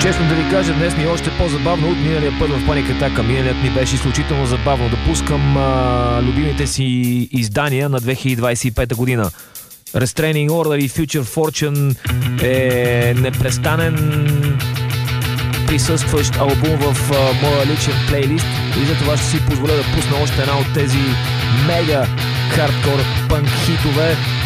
Честно да ви кажа, днес ми е още по-забавно от миналия път в Panic Attack. Миналият ми беше изключително забавно. Да пускам любимите си издания на 2025 година. Restraining Order и Future Fortune е непрестанен присъстващ албум в моя личен плейлист и за това ще си позволя да пусна още една от тези мега хардкор пънк хитове